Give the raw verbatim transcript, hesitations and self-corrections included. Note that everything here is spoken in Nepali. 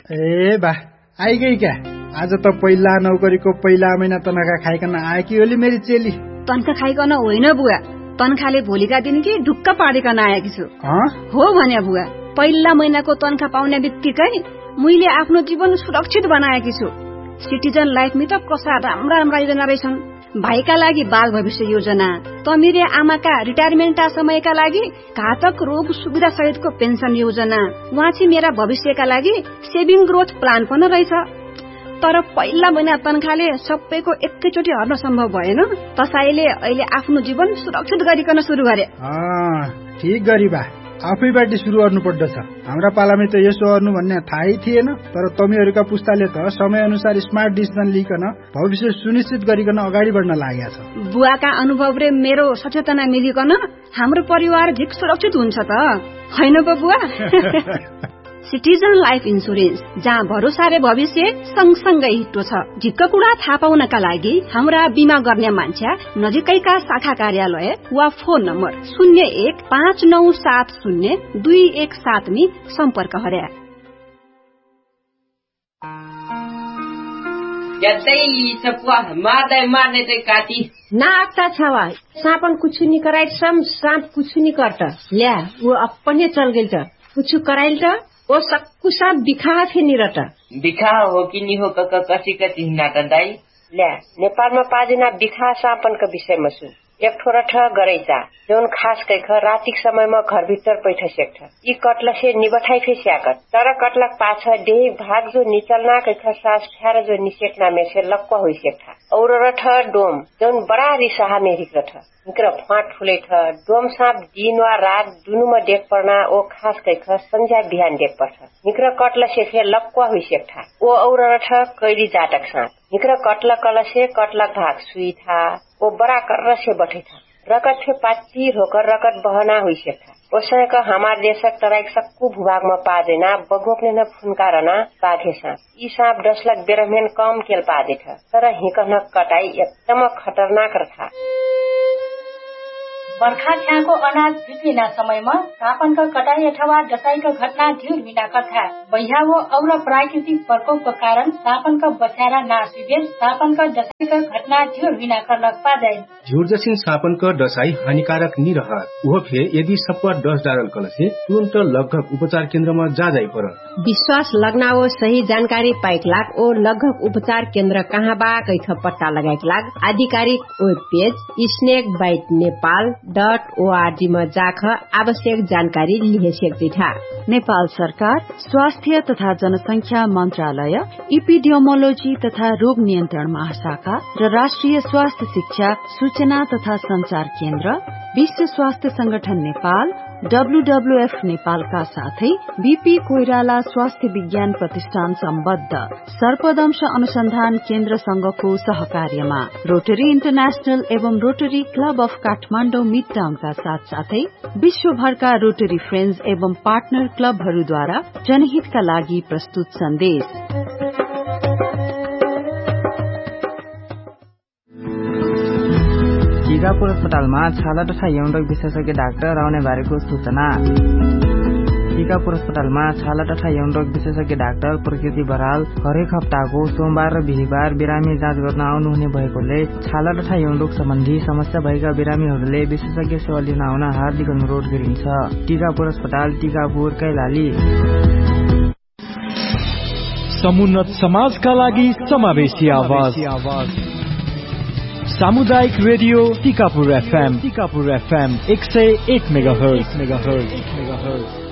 ए बा आइगई क्या? आज त पहिला नौकरीको पहिला महिना तनखा खाइकन आएकी होली मेरी चेली। तनखा खाइकन होइन बुवा, तनखाले भोलिका दिन कि ढुक्क पारिकन आएकी छु। हो भने बुवा, पहिला महिनाको तनखा पाउने बित्तिकै मैले आफ्नो जीवन सुरक्षित बनाएकी छु। सिटिजन लाइफमा त कसा राम्रा राम्रा योजना रहेछन्। भाइका लागि बाल भविष्य योजना, तमिरे आमाका रिटायरमेन्टका समयका लागि घातक रोग सुविधा सहितको पेन्सन योजना, वाँची मेरा भविष्यका लागि सेभिङ ग्रोथ प्लान पनि रहेछ। तर पहिला महिना तनखाले सबैको एकैचोटि हर्न सम्भव भएन। त्यसैले अहिले आफ्नो जीवन सुरक्षित गरिकन सुरु गरे। ठीक गरी बा, आफैबाट सुरु गर्नु पर्दछ। हाम्रा पालामा त यसो गर्नु भन्ने थाहै थिएन। तर तमीहरूका पुस्ताले त समय अनुसार स्मार्ट डिसिजन लिइकन भविष्य सुनिश्चित गरिकन अगाडि बढ्न लागेको छ। बुवाका अनुभवले मेरो सचेतना मिलिकन हाम्रो परिवार झिक सुरक्षित हुन्छ त हैन पो बुवा? सिटिजन लाइफ इन्सुरेन्स, जहाँ भरोसाले भविष्य सँगसँगै हिट्टो छ। झिक्क कुरा थाहा पाउनका लागि हाम्रा बिमा गर्ने मान्छे नजिकैका शाखा कार्यालय वा फोन नम्बर शून्य एक पाँच नौ सात शून्य दुई एक सातमी सम्पर्क गरे। नागता छवा सापन कुछ नहीं कराइट सम सांप कुछ नहीं करता ल्या वो अपने चल गई त कुछ कराइल त वो सक्कु सांप दिखा थे निरता दिखा हो कि नहीं हो क कसी कति नाटा दाई ल्या नेपालमा पाजना दिखा सापन का विषय में सुन एक थोड़ा ठ गरैचा जोन खास कैख रातिक समयमा घर भित्र पैठ सेक्छ यी कटलसे निबठाइ फे स्याकत तर कटलक पाछ देह भाग जो निचलना कैख सास फ्यार जो निसेक्ना में से लक्क होइ सेक्था और रठ डोम जोन बड़ा रिसाहा मेरिक रठ निकर फाट फुले ठ डोम साप दिन वा रात दुनुमा देख पर्ना ओ खास कैख संध्या बिहान देख पर्छ निकर कटलसे फे लक्क होइ सेक्था ओ और रठ कैली जाटक साप निकर कटलक कलसे कटलक भाग सुई था वो बड़ा कर से बैठे था रकत थे पाची होकर रकत बहना हुई से था उसने का हमारे देशक तरह सक्कू भूभाग में पा देना बगोपने न फुनका रहना बाघे सांप ई सांप दस लाख बेरहमेन कम केल पा दे था तरह हिकन कटाई एकदम खतरनाक रहा। बर्खा छ्याको अनाज बिग्रिना समयमा सापनका कटाई अथवा डसाईका घटना ढिर बिना कथा बैहावो और प्राकृतिक प्रकोपको कारण सापनका बस्यारा नाश हुँदै सापनका डसाईका घटना ढिर बिना गर्न पादै झुर जसिन सापनका डसाई हानिकारक नि रहत उहो फे यदि सप्पा दस डारल कलसे तुरन्त लगभग उपचार केन्द्रमा जा जाइ पर विश्वास लगनाओ सही जानकारी पाइक लाग ओ लगभग उपचार केन्द्र कहाँ बा कैथ पत्ता लगाइक लाग आधिकारिक web page snake bite Nepal dot ORG में जाख आवश्यक जानकारी लिहे सक्दै था। नेपाल सरकार स्वास्थ्य तथा जनसंख्या मन्त्रालय इपिडियोमोलोजी तथा रोग नियन्त्रण महाशाखा र राष्ट्रिय स्वास्थ्य शिक्षा सूचना तथा संचार केन्द्र विश्व स्वास्थ्य संगठन नेपाल डब्ल्यूडब्ल्यूएफ नेपालका साथै बीपी कोइराला स्वास्थ्य विज्ञान प्रतिष्ठान सम्बद्ध सर्पदंश अनुसन्धान केन्द्र संघको सहकार्यमा रोटरी इन्टरनेशनल एवं rotary club of Kathmandu mid टाउनका साथ साथै विश्वभरका रोटरी फ्रेन्ड्स एवं पार्टनर क्लबहरूद्वारा जनहितका लागि प्रस्तुत सन्देश। टीकापुर अस्पतालमा छाला तथा यौन रोग विशेषज्ञ डाक्टर आउने बारेको सूचना। टीकापुर अस्पतालमा छाला तथा यौन रोग विशेषज्ञ डाक्टर प्रकृति बराल हरेक हप्ताको सोमबार र बिहीबार बिरामी जाँच गर्न आउनुहुने भएकोले छाला तथा यौन रोग सम्बन्धी समस्या भएका बिरामीहरूले विशेषज्ञ सेवा लिन आउन हार्दिक अनुरोध गरिन्छ। टीकापुर अस्पताल टीकापुर कैलाली। समुन्नत समाजका लागि समावेशी आवाज सामुदायिक radio Tikapur FM Tikapur FM एक सय एक मेगाहर्ज मेगाहर्ज मेगाहर्ज